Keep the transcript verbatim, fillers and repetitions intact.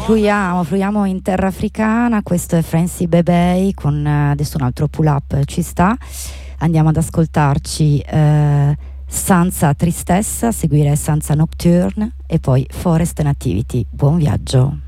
Fluiamo, fluiamo in terra africana. Questo è Francie Bebey con eh, adesso un altro pull up ci sta. Andiamo ad ascoltarci eh, Sansa Tristessa, seguire Sansa Nocturne e poi Forest Nativity. Buon viaggio.